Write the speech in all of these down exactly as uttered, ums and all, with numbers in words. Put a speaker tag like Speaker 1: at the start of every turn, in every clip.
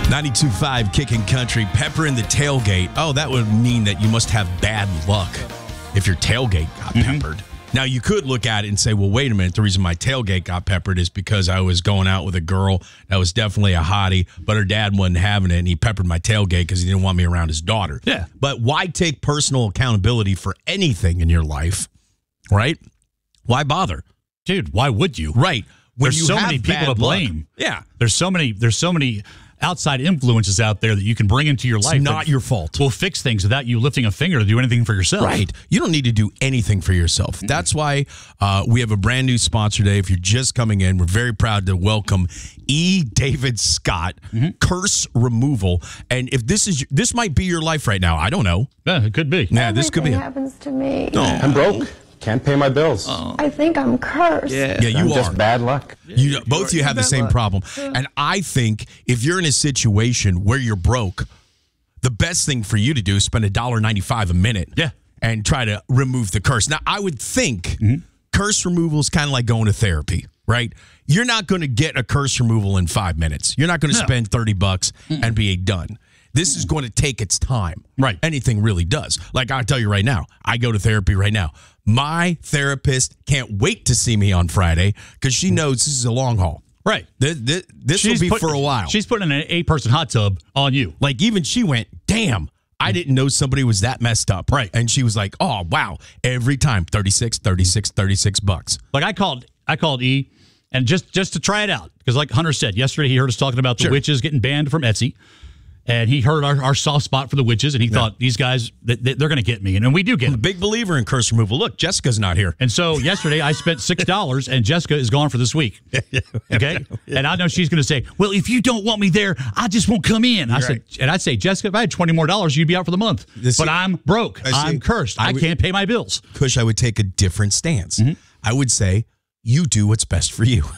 Speaker 1: ninety-two point five Kicking Country, pepper in the tailgate. Oh, that would mean that you must have bad luck if your tailgate got mm-hmm. peppered. Now, you could look at it and say, well, wait a minute. The reason my tailgate got peppered is because I was going out with a girl that was definitely a hottie, but her dad wasn't having it, and he peppered my tailgate because he didn't want me around his daughter.
Speaker 2: Yeah.
Speaker 1: But why take personal accountability for anything in your life, right? Why bother?
Speaker 2: Dude, why would you?
Speaker 1: Right. When
Speaker 2: There's
Speaker 1: you
Speaker 2: so
Speaker 1: have
Speaker 2: many people to blame.
Speaker 1: Luck, yeah.
Speaker 2: There's so many, there's so many outside influences out there that you can bring into your life.
Speaker 1: It's not your fault.
Speaker 2: Will fix things without you lifting a finger to do anything for yourself.
Speaker 1: Right. You don't need to do anything for yourself. Mm-hmm. That's why uh, we have a brand new sponsor today. If you're just coming in, we're very proud to welcome E. David Scott, mm-hmm. Curse Removal. And if this is, this might be your life right now. I don't know.
Speaker 2: Yeah, it could be.
Speaker 1: Yeah,
Speaker 3: Everything
Speaker 1: this could be.
Speaker 3: happens to me.
Speaker 1: Oh.
Speaker 4: I'm broke. Can't pay my bills.
Speaker 1: Oh.
Speaker 3: I think I'm cursed.
Speaker 1: Yeah, yeah you
Speaker 4: I'm
Speaker 1: are.
Speaker 4: just bad luck.
Speaker 1: You, both of you have the same
Speaker 4: luck.
Speaker 1: problem. And I think if you're in a situation where you're broke, the best thing for you to do is spend one dollar ninety-five a minute
Speaker 2: yeah.
Speaker 1: and try to remove the curse. Now, I would think mm-hmm. curse removal is kind of like going to therapy, right? You're not going to get a curse removal in five minutes. You're not going to no. spend thirty bucks mm-hmm. and be done. This is going to take its time.
Speaker 2: Right.
Speaker 1: Anything really does. Like I'll tell you right now, I go to therapy right now. My therapist can't wait to see me on Friday because she knows this is a long haul.
Speaker 2: Right.
Speaker 1: This, this, this will be put, for a while.
Speaker 2: She's putting an eight-person hot tub on you.
Speaker 1: Like even she went, damn, I didn't know somebody was that messed up.
Speaker 2: Right.
Speaker 1: And she was like, oh, wow. Every time, thirty-six, thirty-six, thirty-six bucks.
Speaker 2: Like I called I called E and just, just to try it out. Because like Hunter said, yesterday he heard us talking about the
Speaker 1: sure.
Speaker 2: witches getting banned from Etsy. And he heard our, our soft spot for the witches, and he yeah. thought, these guys, they, they're going to get me. And, and we do get
Speaker 1: I'm
Speaker 2: them.
Speaker 1: a big believer in curse removal. Look, Jessica's not here.
Speaker 2: And so yesterday I spent six dollars, and Jessica is gone for this week. Okay? And I know she's going to say, well, if you don't want me there, I just won't come in. I
Speaker 1: You're
Speaker 2: said,
Speaker 1: right.
Speaker 2: And I'd say, Jessica, if I had twenty more dollars, you'd be out for the month.
Speaker 1: This
Speaker 2: but
Speaker 1: is,
Speaker 2: I'm broke. I'm cursed. I, I would, can't pay my bills.
Speaker 1: Kush, I would take a different stance. Mm-hmm. I would say, you do what's best for you.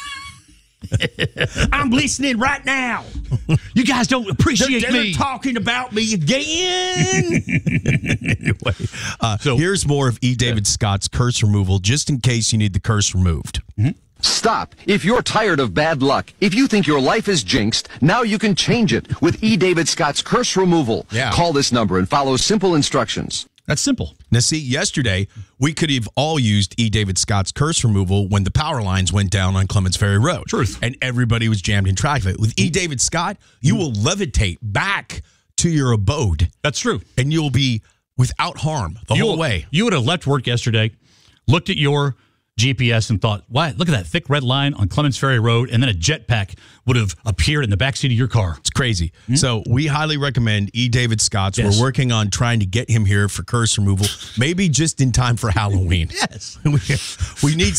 Speaker 1: I'm listening right now.
Speaker 2: You guys don't appreciate
Speaker 1: they're,
Speaker 2: me.
Speaker 1: They're talking about me again. Anyway, uh, so here's more of E. David Scott's curse removal, just in case you need the curse removed.
Speaker 5: Mm-hmm. Stop. If you're tired of bad luck, if you think your life is jinxed, now you can change it with E. David Scott's curse removal.
Speaker 1: Yeah.
Speaker 5: Call this number and follow simple instructions.
Speaker 2: That's simple.
Speaker 1: Now, see, yesterday, we could have all used E. David Scott's curse removal when the power lines went down on Clements Ferry Road.
Speaker 2: Truth.
Speaker 1: And everybody was jammed in traffic. With E. David Scott, you will levitate back to your abode.
Speaker 2: That's true.
Speaker 1: And you'll be without harm the
Speaker 2: you
Speaker 1: whole
Speaker 2: will,
Speaker 1: way.
Speaker 2: You would have left work yesterday, looked at your G P S and thought, why, look at that thick red line on Clements Ferry Road, and then a jetpack would have appeared in the backseat of your car.
Speaker 1: It's crazy. Mm-hmm. So we highly recommend E. David Scott's.
Speaker 2: Yes.
Speaker 1: We're working on trying to get him here for curse removal, maybe just in time for Halloween.
Speaker 2: Yes.
Speaker 1: we, we need